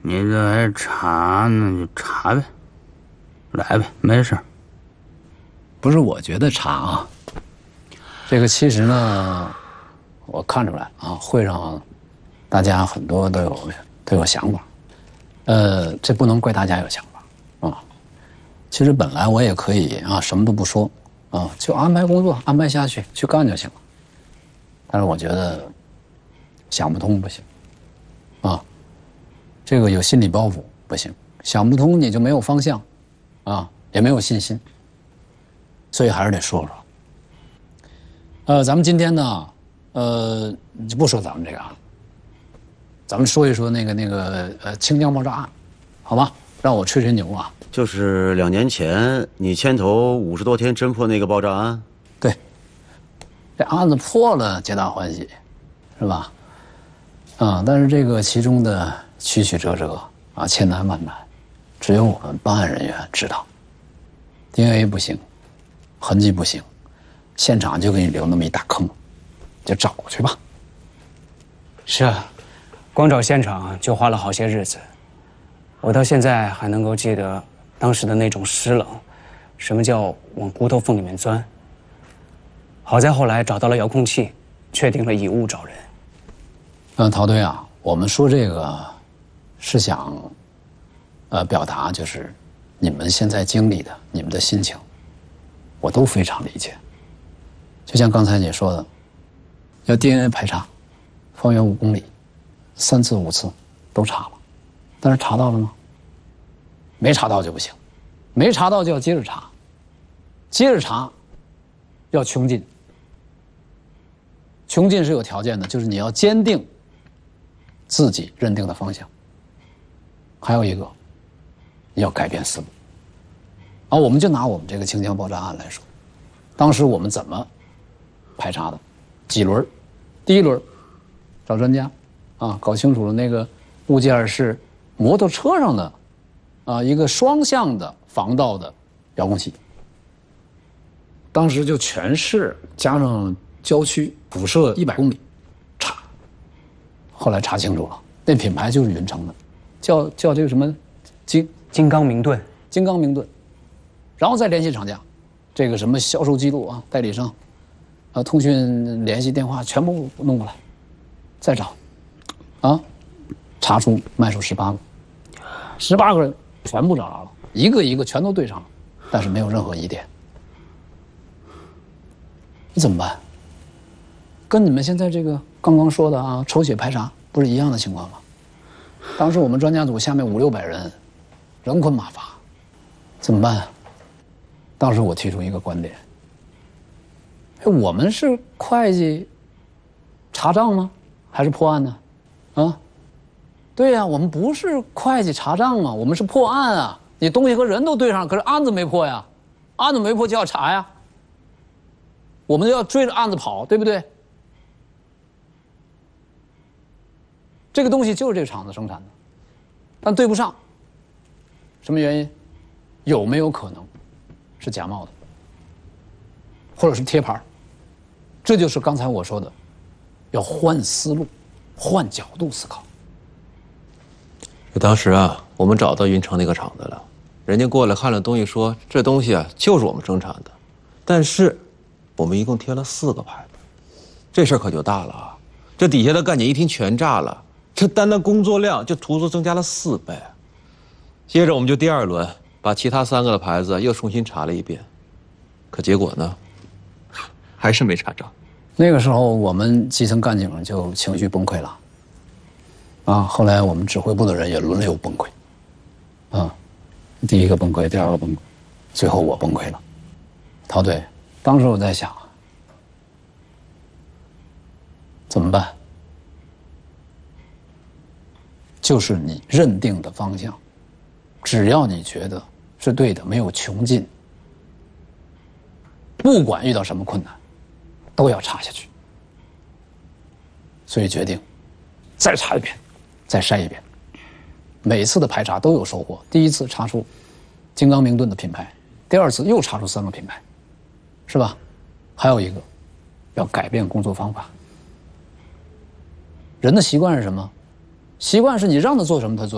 你这还查呢，就查呗，来呗，没事。 不是我觉得查啊，这个其实呢，我看出来啊，会上大家很多都有想法，这不能怪大家有想法啊。其实本来我也可以啊，什么都不说啊，就安排工作安排下去去干就行了。但是我觉得想不通不行啊，这个有心理包袱不行，想不通你就没有方向啊，也没有信心，所以还是得说说。咱们今天呢，就不说咱们这个啊，咱们说一说那个清江爆炸案，好吧？让我吹吹牛啊。 就是2年前你牵头50多天侦破那个爆炸案。 对，这案子破了，皆大欢喜，是吧？啊，但是这个其中的曲曲折折啊，千难万难，只有我们办案人员知道。DNA 不行，痕迹不行，现场就给你留那么一大坑，就找去吧。 是啊，光找现场就花了好些日子，我到现在还能够记得当时的那种湿冷，什么叫往骨头缝里面钻。好在后来找到了遥控器，确定了以物找人。 陶队啊，我们说这个是想表达就是你们现在经历的你们的心情，我都非常理解。就像刚才你说的，要 DNA 排查，方圆5公里，3次5次都查了，但是查到了吗？没查到就不行，没查到就要接着查，接着查要穷尽。穷尽是有条件的，就是你要坚定自己认定的方向。还有一个，你要改变思路。我们就拿我们这个清江爆炸案来说，当时我们怎么排查的？几轮？第一轮找专家啊，搞清楚了那个物件是摩托车上的一个双向的防盗的遥控器。当时就全市加上郊区辐射100公里查，后来查清楚了，那品牌就是云城的，叫这个什么金刚明盾， 金刚明盾，然后再联系厂家，这个什么销售记录啊、代理商通讯联系电话全部弄过来，再找查出卖出18个，18个人全部找着了，一个一个全都对上了，但是没有任何疑点。你怎么办？跟你们现在这个刚刚说的抽血排查不是一样的情况吗？当时我们专家组下面500-600人，人困马乏，怎么办？当时我提出一个观点，我们是会计查账吗？还是破案呢？对呀，我们不是会计查账嘛，我们是破案啊！你东西和人都对上，可是案子没破呀，案子没破就要查呀，我们就要追着案子跑，对不对？这个东西就是这个厂子生产的，但对不上，什么原因？有没有可能是假冒的，或者是贴牌？这就是刚才我说的，要换思路，换角度思考。 当时我们找到云城那个厂子了，人家过来看了东西，说这东西就是我们生产的，但是我们一共贴了4个牌子，这事儿可就大了啊！这底下的干警一听全炸了，这单的工作量就足足增加了4倍。接着我们就第2轮把其他3个的牌子又重新查了一遍，可结果呢，还是没查着。 那个时候我们基层干警就情绪崩溃了，后来我们指挥部的人也轮流崩溃，第1个崩溃，第2个崩溃，最后我崩溃了。陶队，当时我在想，怎么办？就是你认定的方向，只要你觉得是对的，没有穷尽，不管遇到什么困难，都要查下去。所以决定再查一遍，再筛一遍。每次的排查都有收获。第1次查出金刚明盾的品牌，第2次又查出3个品牌，是吧？还有一个，要改变工作方法。人的习惯是什么？习惯是你让他做什么他做